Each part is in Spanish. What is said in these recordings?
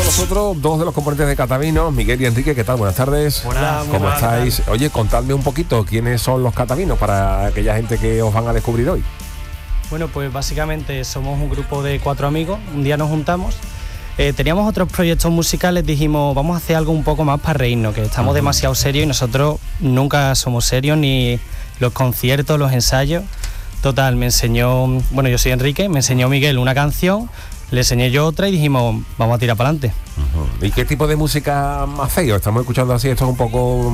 nosotros dos de los componentes de Catavinos, Miguel y Enrique. ¿Qué tal? Buenas tardes. Hola, ¿Cómo estáis? Oye, contadme un poquito quiénes son los Catavinos para aquella gente que os van a descubrir hoy. Bueno, pues básicamente somos un grupo de 4 amigos. Un día nos juntamos. Teníamos otros proyectos musicales, dijimos, vamos a hacer algo un poco más para reírnos, que estamos demasiado serios y nosotros nunca somos serios, ni los conciertos, los ensayos. Total, me enseñó, bueno, yo soy Enrique, me enseñó Miguel una canción, le enseñé yo otra y dijimos, vamos a tirar para adelante. ¿Y qué tipo de música hacéis? Estamos escuchando así, esto es un poco...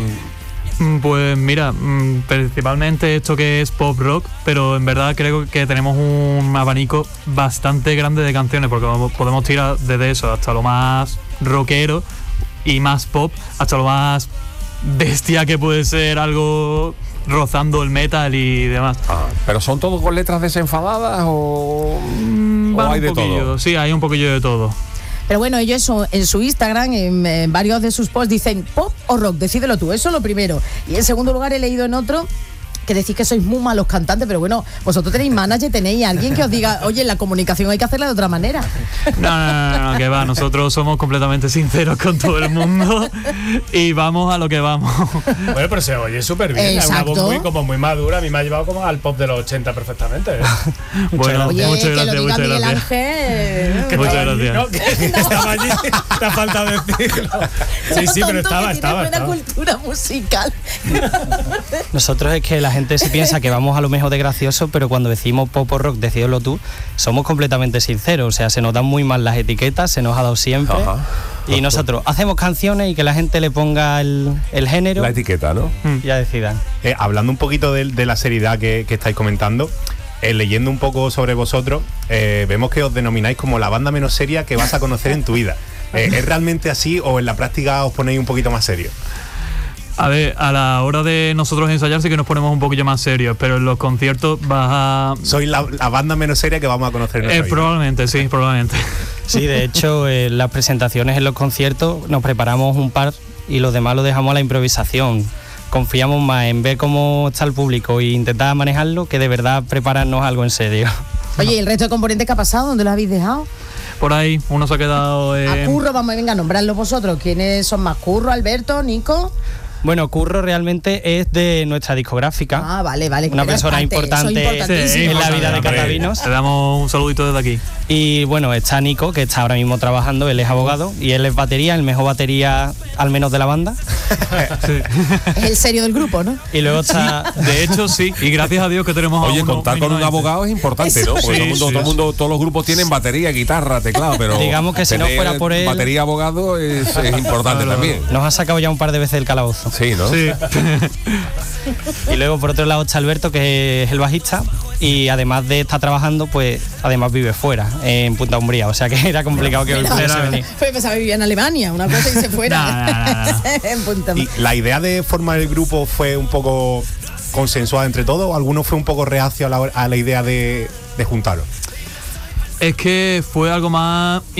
Pues mira, principalmente esto que es pop rock, pero en verdad creo que tenemos un abanico bastante grande de canciones, porque podemos tirar desde eso hasta lo más rockero y más pop, hasta lo más bestia que puede ser algo rozando el metal y demás. ¿Pero son todos con letras desenfadadas o hay de todo? Sí, hay un poquillo de todo. Pero bueno, ellos en su Instagram, en varios de sus posts, dicen pop o rock, decídelo tú, eso es lo primero. Y en segundo lugar he leído en otro que decís que sois muy malos cantantes, pero bueno, vosotros tenéis manager, tenéis alguien que os diga, oye, la comunicación hay que hacerla de otra manera. No, que va, nosotros somos completamente sinceros con todo el mundo y vamos a lo que vamos. Bueno, pero se oye súper bien, es una voz muy madura, a mí me ha llevado como al pop de los 80 perfectamente. Bueno, oye, muchas que gracias, lo diga muchas Miguel gracias. Ángel. Que Muchas estaba allí, gracias. ¿no? Que estaba allí, te ha faltado decirlo. Sí, pero estaba. Buena cultura musical. Nosotros es que la gente se piensa que vamos a lo mejor de gracioso, pero cuando decimos pop o rock, decídelo tú, somos completamente sinceros, o sea, se nos dan muy mal las etiquetas, se nos ha dado siempre. Y nosotros hacemos canciones y que la gente le ponga el género, la etiqueta, ¿no? y ya decidan. Hablando un poquito de la seriedad que estáis comentando, leyendo un poco sobre vosotros, vemos que os denomináis como la banda menos seria que vas a conocer en tu vida. ¿Es realmente así o en la práctica os ponéis un poquito más serios? A ver, a la hora de nosotros ensayar sí que nos ponemos un poquillo más serios, pero en los conciertos vas a... Sois la banda menos seria que vamos a conocer en nuestra vida. Probablemente, sí, probablemente. Sí, de hecho, en las presentaciones, en los conciertos, nos preparamos un par y los demás lo dejamos a la improvisación. Confiamos más en ver cómo está el público e intentar manejarlo que de verdad prepararnos algo en serio. Oye, ¿y el resto de componentes que ha pasado? ¿Dónde los habéis dejado? Por ahí, uno se ha quedado... A Curro, venga, nombrarlo vosotros. ¿Quiénes son más? Curro, Alberto, Nico... Bueno, Curro realmente es de nuestra discográfica. Vale. Una persona importante en la vida de Catavinos. Le damos un saludito desde aquí. Y bueno, está Nico, que está ahora mismo trabajando, él es abogado y él es batería, el mejor batería al menos de la banda. Sí. Es el serio del grupo, ¿no? Y luego está... De hecho, sí, y gracias a Dios que tenemos Oye, contar con un abogado es importante, ¿no? Porque todo el mundo, todos los grupos tienen batería, guitarra, teclado, pero digamos que si no fuera por él... batería, abogado es importante también. Nos ha sacado ya un par de veces del calabozo. Sí, ¿no? Sí. Y luego por otro lado está Alberto, que es el bajista, y además de estar trabajando, pues además vive fuera, en Punta Umbría, o sea que era complicado que pudiese venir. Pues pensaba que vivía en Alemania, una cosa y se fuera. En Punta ¿Y la idea de formar el grupo fue un poco consensuada entre todos o alguno fue un poco reacio a la idea de juntaros? Es que fue algo más